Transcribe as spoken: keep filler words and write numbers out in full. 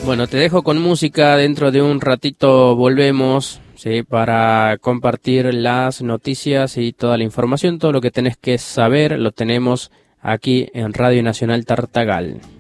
Bueno, te dejo con música, dentro de un ratito volvemos, ¿sí? Para compartir las noticias y toda la información, todo lo que tenés que saber lo tenemos aquí en Radio Nacional Tartagal.